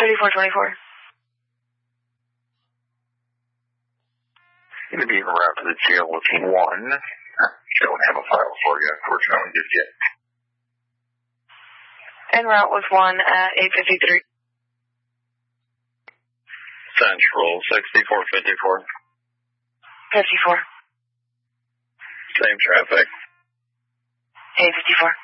3424. Going to be en route to the jail with 1. Don't have a file for you, unfortunately, just yet. En route with 1 at 853. Central 6454. 54. Same traffic. 854.